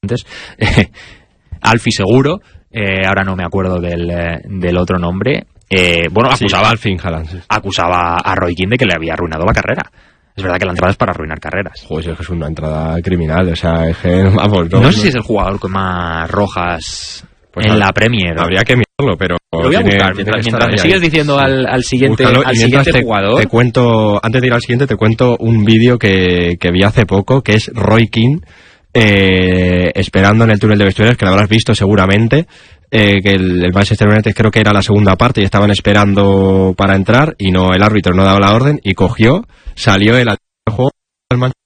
antes, Alfie seguro, ahora no me acuerdo del otro nombre, acusaba a Roy Keane de que le había arruinado la carrera. Es verdad que la entrada es para arruinar carreras. Joder, es una entrada criminal, o sea, es que, vamos... No sé si es el jugador con más rojas en la Premier. Habría que mirarlo, pero... Lo voy a buscar, mientras me sigues diciendo al siguiente, jugador... Te cuento, antes de ir al siguiente, te cuento un vídeo que vi hace poco, que es Roy Keane esperando en el túnel de vestuarios, que lo habrás visto seguramente, que el Manchester United creo que era la segunda parte y estaban esperando para entrar y no, el árbitro no daba la orden y cogió, salió el juego del Manchester